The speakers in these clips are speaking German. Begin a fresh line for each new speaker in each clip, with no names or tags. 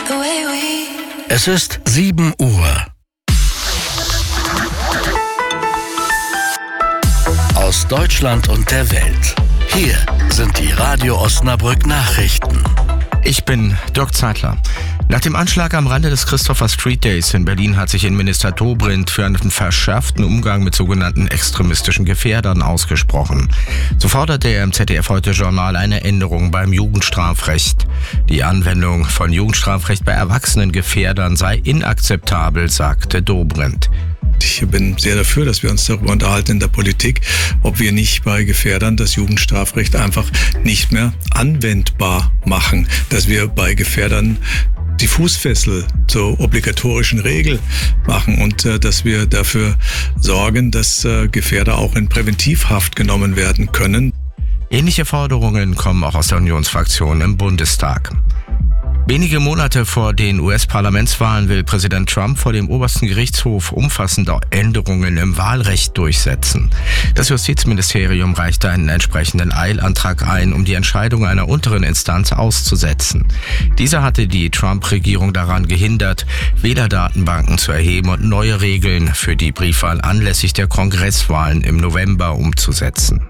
Es ist 7 Uhr. Aus Deutschland und der Welt. Hier sind die Radio Osnabrück Nachrichten.
Ich bin Dirk Zeitler. Nach dem Anschlag am Rande des Christopher Street Days in Berlin hat sich Innenminister Dobrindt für einen verschärften Umgang mit sogenannten extremistischen Gefährdern ausgesprochen. So forderte er im ZDF-Heute-Journal eine Änderung beim Jugendstrafrecht. Die Anwendung von Jugendstrafrecht bei erwachsenen Gefährdern sei inakzeptabel, sagte Dobrindt.
Ich bin sehr dafür, dass wir uns darüber unterhalten in der Politik, ob wir nicht bei Gefährdern das Jugendstrafrecht einfach nicht mehr anwendbar machen, dass wir bei Gefährdern die Fußfessel zur obligatorischen Regel machen und dass wir dafür sorgen, dass Gefährder auch in Präventivhaft genommen werden können.
Ähnliche Forderungen kommen auch aus der Unionsfraktion im Bundestag. Wenige Monate vor den US-Parlamentswahlen will Präsident Trump vor dem obersten Gerichtshof umfassende Änderungen im Wahlrecht durchsetzen. Das Justizministerium reichte einen entsprechenden Eilantrag ein, um die Entscheidung einer unteren Instanz auszusetzen. Diese hatte die Trump-Regierung daran gehindert, Wählerdatenbanken zu erheben und neue Regeln für die Briefwahl anlässlich der Kongresswahlen im November umzusetzen.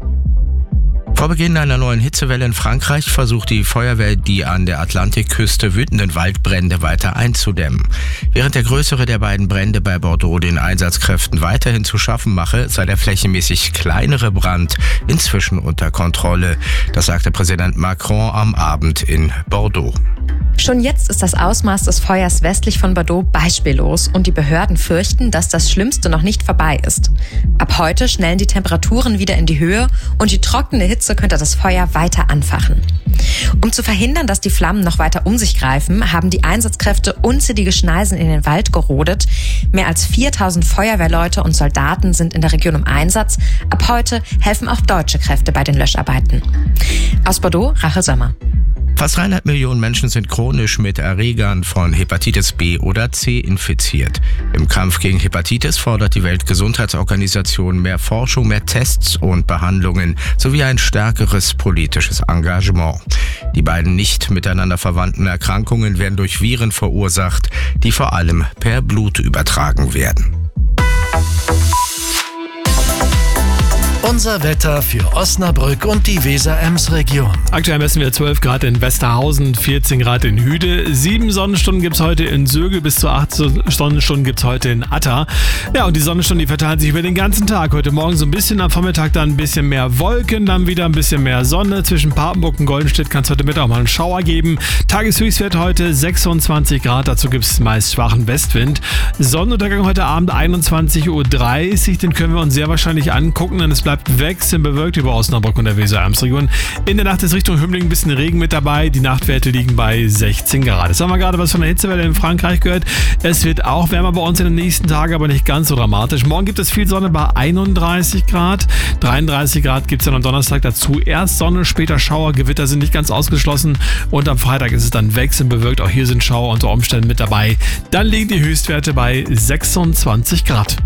Vor Beginn einer neuen Hitzewelle in Frankreich versucht die Feuerwehr, die an der Atlantikküste wütenden Waldbrände weiter einzudämmen. Während der größere der beiden Brände bei Bordeaux den Einsatzkräften weiterhin zu schaffen mache, sei der flächenmäßig kleinere Brand inzwischen unter Kontrolle. Das sagte Präsident Macron am Abend in Bordeaux.
Schon jetzt ist das Ausmaß des Feuers westlich von Bordeaux beispiellos und die Behörden fürchten, dass das Schlimmste noch nicht vorbei ist. Ab heute schnellen die Temperaturen wieder in die Höhe und die trockene Hitze könnte das Feuer weiter anfachen. Um zu verhindern, dass die Flammen noch weiter um sich greifen, haben die Einsatzkräfte unzählige Schneisen in den Wald gerodet. Mehr als 4000 Feuerwehrleute und Soldaten sind in der Region im Einsatz. Ab heute helfen auch deutsche Kräfte bei den Löscharbeiten. Aus Bordeaux, Rachel Sommer.
Fast 300 Millionen Menschen sind chronisch mit Erregern von Hepatitis B oder C infiziert. Im Kampf gegen Hepatitis fordert die Weltgesundheitsorganisation mehr Forschung, mehr Tests und Behandlungen sowie ein stärkeres politisches Engagement. Die beiden nicht miteinander verwandten Erkrankungen werden durch Viren verursacht, die vor allem per Blut übertragen werden.
Unser Wetter für Osnabrück und die Weser-Ems-Region.
Aktuell messen wir 12 Grad in Westerhausen, 14 Grad in Hüde, 7 Sonnenstunden gibt es heute in Sögel, bis zu 8 Sonnenstunden gibt es heute in Atta. Ja, und die Sonnenstunden, die verteilen sich über den ganzen Tag. Heute Morgen so ein bisschen, am Vormittag dann ein bisschen mehr Wolken, dann wieder ein bisschen mehr Sonne. Zwischen Papenburg und Goldenstedt kann es heute Mittag auch mal einen Schauer geben. Tageshöchstwert heute 26 Grad, dazu gibt es meist schwachen Westwind. Sonnenuntergang heute Abend 21.30 Uhr, den können wir uns sehr wahrscheinlich angucken, denn es bleibt wechselnd bewölkt über Osnabrück und der Weser-Ems-Region. In der Nacht ist Richtung Hümmling ein bisschen Regen mit dabei. Die Nachtwerte liegen bei 16 Grad. Jetzt haben wir gerade was von der Hitzewelle in Frankreich gehört. Es wird auch wärmer bei uns in den nächsten Tagen, aber nicht ganz so dramatisch. Morgen gibt es viel Sonne bei 31 Grad. 33 Grad gibt es dann am Donnerstag dazu. Erst Sonne, später Schauer. Gewitter sind nicht ganz ausgeschlossen. Und am Freitag ist es dann wechselnd bewölkt. Auch hier sind Schauer unter Umständen mit dabei. Dann liegen die Höchstwerte bei 26 Grad.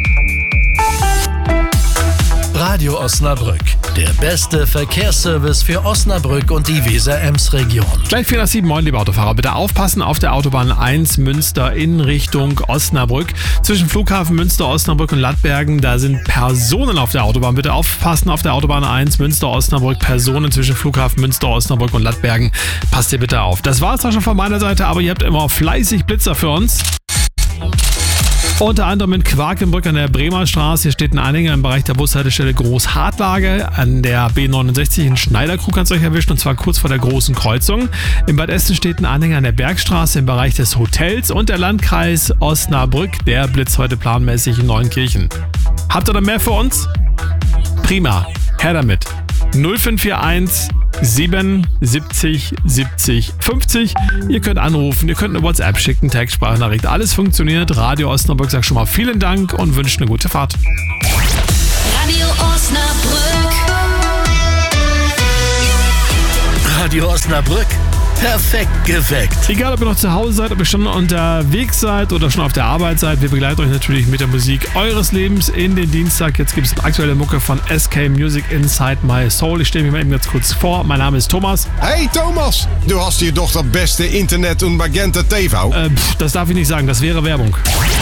Radio Osnabrück, der beste Verkehrsservice für Osnabrück und die Weser-Ems-Region.
Gleich 4 nach 7, moin, liebe Autofahrer. Bitte aufpassen auf der Autobahn 1 Münster in Richtung Osnabrück. Zwischen Flughafen Münster, Osnabrück und Lattbergen, da sind Personen auf der Autobahn. Bitte aufpassen auf der Autobahn 1 Münster, Osnabrück. Personen zwischen Flughafen Münster, Osnabrück und Lattbergen. Passt ihr bitte auf. Das war es auch schon von meiner Seite, aber ihr habt immer fleißig Blitzer für uns. Unter anderem in Quakenbrück an der Bremer Straße. Hier steht ein Anhänger im Bereich der Bushaltestelle Großhartlage. An der B69 in Schneiderkrug kann es euch erwischen, und zwar kurz vor der großen Kreuzung. In Bad Essen steht ein Anhänger an der Bergstraße im Bereich des Hotels, und der Landkreis Osnabrück, der blitzt heute planmäßig in Neunkirchen. Habt ihr da mehr für uns? Prima, her damit. 0541 77 70 50. Ihr könnt anrufen, ihr könnt eine WhatsApp schicken, Textsprachnachricht. Alles funktioniert. Radio Osnabrück sagt schon mal vielen Dank und wünscht eine gute Fahrt.
Radio Osnabrück.
Radio Osnabrück Perfekt geweckt.
Egal, ob ihr noch zu Hause seid, ob ihr schon unterwegs seid oder schon auf der Arbeit seid, wir begleiten euch natürlich mit der Musik eures Lebens in den Dienstag. Jetzt gibt es eine aktuelle Mucke von SK Music Inside My Soul. Ich stelle mich mal eben ganz kurz vor. Mein Name ist Thomas.
Hey Thomas, du hast hier doch das beste Internet und Magenta TV.
Das darf ich nicht sagen, das wäre Werbung.